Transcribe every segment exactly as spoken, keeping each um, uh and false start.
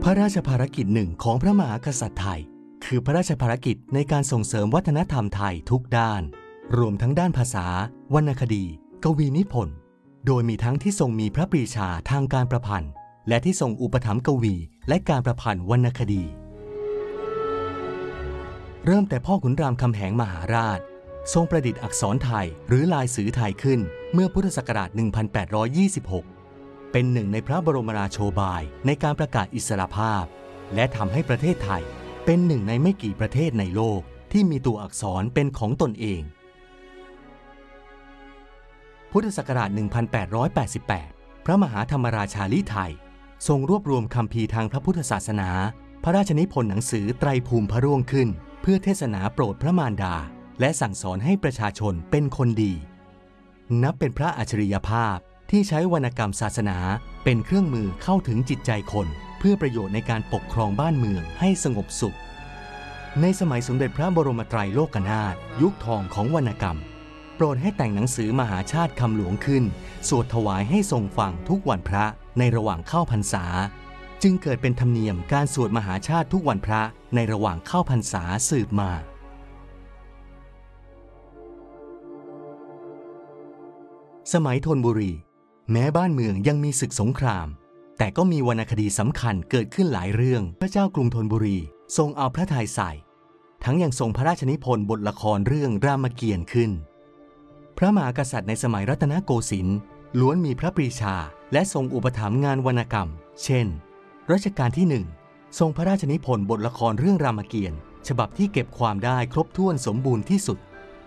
ระราชภารกิจหนึ่งของพระมหากษัตริย์ไทยคือพระราชภารกิจในการส่งเสริมวัฒนธรรมไทยทุกด้านรวมทั้งด้านภาษาวรรณคดีกวีนิพนธ์โดยมีทั้งที่ทรงมีพระปรีชาทางการประพันธ์และที่ทรงอุปถัมภ์กวีและการประพันธ์วรรณคดีเริ่มแต่พ่อขุนรามคำแหงมหาราชทรงประดิษฐ์อักษรไทยหรือลายสือไทยขึ้นเมื่อพุทธศักราช หนึ่งพันแปดร้อยยี่สิบหก เป็นหนึ่งในพระบรมราโชบายในการประกาศอิสรภาพและทำให้ประเทศไทยเป็นหนึ่งในไม่กี่ประเทศในโลกที่มีตัวอักษรเป็นของตนเองพุทธศักราช หนึ่งพันแปดร้อยแปดสิบแปด พระมหาธรรมราชาลิไทยทรงรวบรวมคัมภีร์ทางพระพุทธศาสนาพระราชนิพนธ์หนังสือไตรภูมิพระร่วงขึ้นเพื่อเทศนาโปรดพระมารดาและสั่งสอนให้ประชาชนเป็นคนดีนับเป็นพระอัจฉริยภาพที่ใช้วรรณกรรมศาสนาเป็นเครื่องมือเข้าถึงจิตใจคนเพื่อประโยชน์ในการปกครองบ้านเมืองให้สงบสุขในสมัยสมเด็จพระบรมไตรโลกนาถยุคทองของวรรณกรรมโปรดให้แต่งหนังสือมหาชาติคำหลวงขึ้นสวดถวายให้ทรงฟังทุกวันพระในระหว่างเข้าพรรษาจึงเกิดเป็นธรรมเนียมการสวดมหาชาติทุกวันพระในระหว่างเข้าพรรษาสืบมาสมัยธนบุรีแม้บ้านเมืองยังมีศึกสงครามแต่ก็มีวรรณคดีสำคัญเกิดขึ้นหลายเรื่องพระเจ้ากรุงธนบุรีทรงเอาพระทัยใส่ทั้งยังทรงพระราชนิพนธ์บทละครเรื่องรามเกียรติ์ขึ้นพระมหากษัตริย์ในสมัยรัตนโกสินทร์ล้วนมีพระปรีชาและทรงอุปถัมภ์งานวรรณกรรมเช่นรัชกาลที่หนึ่งทรงพระราชนิพนธ์บทละครเรื่องรามเกียรติ์ฉบับที่เก็บความได้ครบถ้วนสมบูรณ์ที่สุด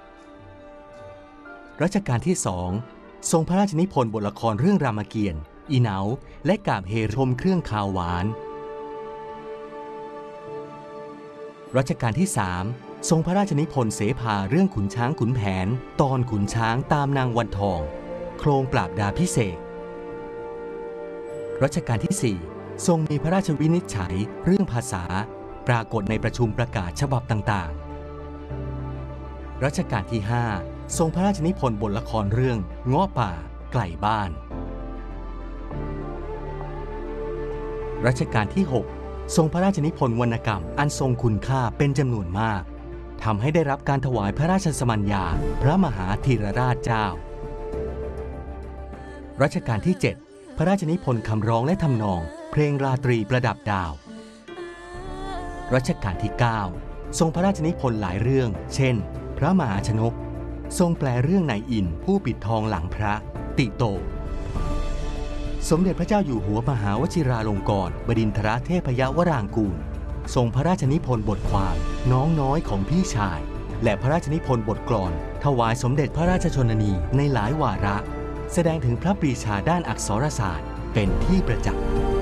รัชกาลที่สองทรงพระราชนิพนธ์บทละครเรื่องรามเกียรติ์อีเหนาและกาบเฮชมเครื่องคาวหวานรัชกาลที่สามทรงพระราชนิพนธ์เสภาเรื่องขุนช้างขุนแผนตอนขุนช้างตามนางวันทองโครงปราบดาพิเศษรัชกาลที่สี่ทรงมีพระราชวินิจฉัยเรื่องภาษาปรากฏในประชุมประกาศฉบับต่างๆรัชกาลที่ห้าทรงพระราชนิพนธ์บทละครเรื่องเงาะป่าไกลบ้านรัชกาลที่หกทรงพระราชนิพนธ์วรรณกรรมอันทรงคุณค่าเป็นจำนวนมากทำให้ได้รับการถวายพระราชสมัญญาพระมหาธีรราชเจ้ารัชกาลที่เจ็ดพระราชนิพนธ์คำร้องและทำนองเพลงราตรีประดับดาวรัชกาลที่เก้าทรงพระราชนิพนธ์หลายเรื่องเช่นพระมหาชนกทรงแปลเรื่องนายอินผู้ปิดทองหลังพระติโตสมเด็จพระเจ้าอยู่หัวมหาวชิราลงกรณ์บดินทรเทพยวรางกูลทรงพระราชนิพนธ์บทความน้องน้อยของพี่ชายและพระราชนิพนธ์บทกลอนถวายสมเด็จพระราชชนนีในหลายวาระแสดงถึงพระปรีชาด้านอักษรศาสตร์เป็นที่ประจักษ์